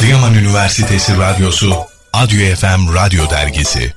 Adıyaman Üniversitesi Radyosu Adyo FM Radyo Dergisi.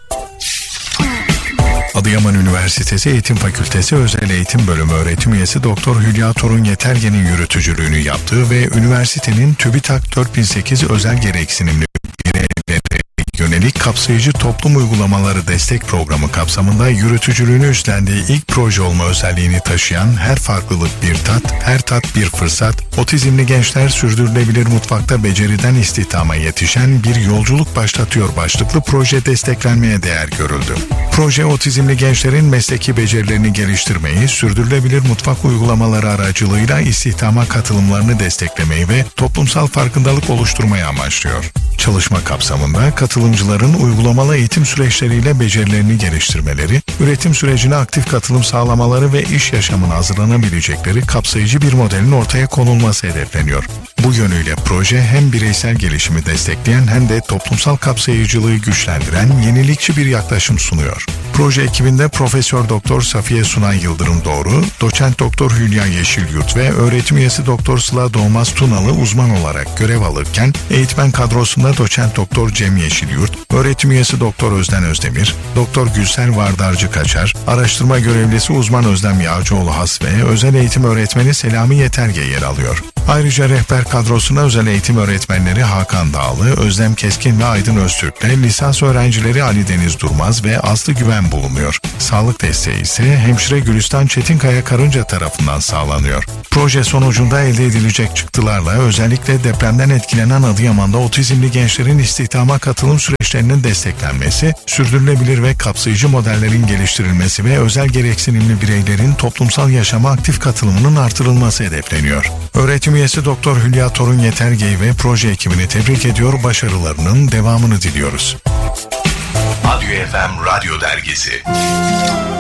Adıyaman Üniversitesi Eğitim Fakültesi Özel Eğitim Bölümü öğretim üyesi Doktor Hülya Torun Yetergen'in yürütücülüğünü yaptığı ve üniversitenin TÜBİTAK 4008 özel gereksinimli bireylere yönelik kapsayıcı toplum uygulamaları destek programı kapsamında yürütücülüğünü üstlendiği ilk proje olma özelliğini taşıyan Her Farklılık Bir Tat, Her Tat Bir Fırsat, otizmli gençler sürdürülebilir mutfakta beceriden istihdama yetişen bir yolculuk başlatıyor başlıklı proje desteklenmeye değer görüldü. Proje otizmli gençlerin mesleki becerilerini geliştirmeyi, sürdürülebilir mutfak uygulamaları aracılığıyla istihdama katılımlarını desteklemeyi ve toplumsal farkındalık oluşturmayı amaçlıyor. Çalışma kapsamında katılımcıların uygulamalı eğitim süreçleriyle becerilerini geliştirmeleri, üretim sürecine aktif katılım sağlamaları ve iş yaşamına hazırlanabilecekleri kapsayıcı bir modelin ortaya konulması hedefleniyor. Bu yönüyle proje hem bireysel gelişimi destekleyen hem de toplumsal kapsayıcılığı güçlendiren yenilikçi bir yaklaşım sunuyor. Proje ekibinde Profesör Doktor Safiye Sunay Yıldırım Doğru, Doçent Doktor Hülya Yeşilyurt ve öğretim üyesi Doktor Sıla Doğmaz Tunalı uzman olarak görev alırken, eğitmen kadrosunda Doçent Doktor Cem Yeşilyurt, öğretim üyesi Doktor Özden Özdemir, Doktor Gülser Vardarcı Kaçar, araştırma görevlisi uzman Özlem Yağcıoğlu Has ve özel eğitim öğretmeni Selami Yeterge yer alıyor. Ayrıca rehber kadrosuna özel eğitim öğretmenleri Hakan Dağlı, Özlem Keskin ve Aydın Öztürk'le lisans öğrencileri Ali Deniz Durmaz ve Aslı Güven bulunuyor. Sağlık desteği ise hemşire Gülistan Çetinkaya Karınca tarafından sağlanıyor. Proje sonucunda elde edilecek çıktılarla özellikle depremden etkilenen Adıyaman'da otizmli gençlerin istihdama katılım süreçlerinin desteklenmesi, sürdürülebilir ve kapsayıcı modellerin geliştirilmesi ve özel gereksinimli bireylerin toplumsal yaşama aktif katılımının artırılması hedefleniyor. Öğretim üyesi Doktor Hülya Torun Yeterge'yi ve proje ekibini tebrik ediyor, başarılarının devamını diliyoruz. Adyo FM Radyo Dergisi.